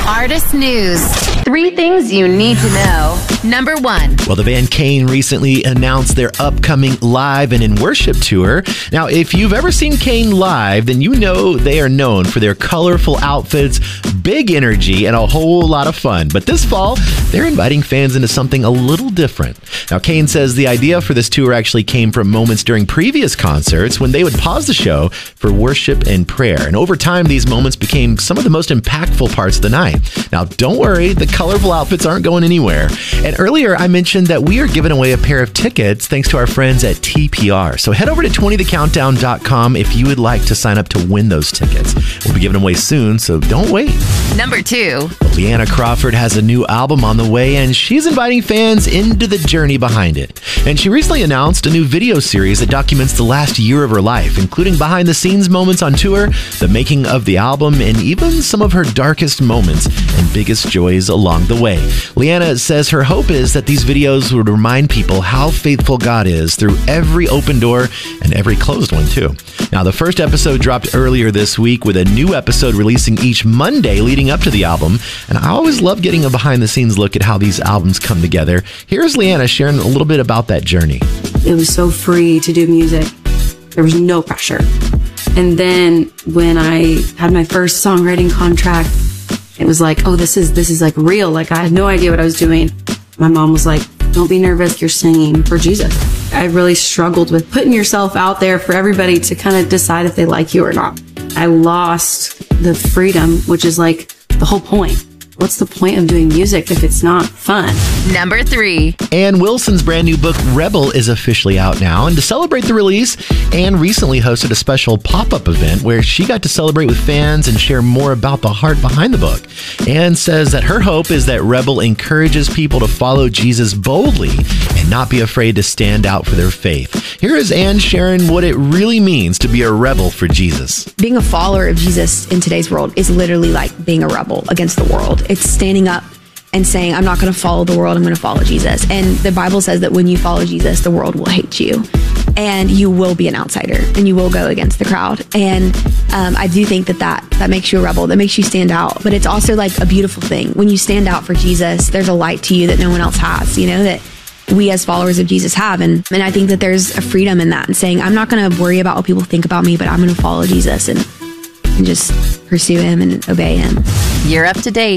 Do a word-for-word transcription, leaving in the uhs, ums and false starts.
Artist News. Three things you need to know. Number one. Well, the band Cain recently announced their upcoming live and in worship tour. Now, if you've ever seen Cain live, then you know they are known for their colorful outfits, big energy, and a whole lot of fun. But this fall, they're inviting fans into something a little different. Now, Cain says the idea for this tour actually came from moments during previous concerts when they would pause the show for worship and prayer. And over time, these moments became some of the most impactful parts of the night. Now, don't worry, the colorful outfits aren't going anywhere. And earlier, I mentioned that we are giving away a pair of tickets thanks to our friends at T P R. So head over to twenty the countdown dot com if you would like to sign up to win those tickets. We'll be giving them away soon, so don't wait. Number two. Leanna Crawford has a new album on the way, and she's inviting fans into the journey behind it. And she recently announced a new video series that documents the last year of her life, including behind-the-scenes moments on tour, the making of the album, and even some of her darkest moments and biggest joys along the way. Leanna says her hope is that these videos would remind people how faithful God is through every open door and every closed one, too. Now, the first episode dropped earlier this week, with a new episode releasing each Monday leading up to the album. And I always love getting a behind-the-scenes look at how these albums come together. Here's Leanna sharing a little bit about that journey. It was so free to do music. There was no pressure. And then when I had my first songwriting contract, it was like, oh, this is this is like real. Like, I had no idea what I was doing. My mom was like, don't be nervous, you're singing for Jesus. I really struggled with putting yourself out there for everybody to kind of decide if they like you or not. I lost the freedom, which is like the whole point. What's the point of doing music if it's not fun? Number three. Ann Wilson's brand new book, Rebel, is officially out now. And to celebrate the release, Ann recently hosted a special pop-up event where she got to celebrate with fans and share more about the heart behind the book. Ann says that her hope is that Rebel encourages people to follow Jesus boldly and not be afraid to stand out for their faith. Here is Ann sharing what it really means to be a rebel for Jesus. Being a follower of Jesus in today's world is literally like being a rebel against the world. It's standing up and saying, I'm not going to follow the world, I'm going to follow Jesus. And the Bible says that when you follow Jesus, the world will hate you. And you will be an outsider, and you will go against the crowd. And um, I do think that, that that makes you a rebel, that makes you stand out. But it's also like a beautiful thing. When you stand out for Jesus, there's a light to you that no one else has, you know, that we as followers of Jesus have. And, and I think that there's a freedom in that, and saying, I'm not going to worry about what people think about me, but I'm going to follow Jesus and, and just pursue him and obey him. You're up to date.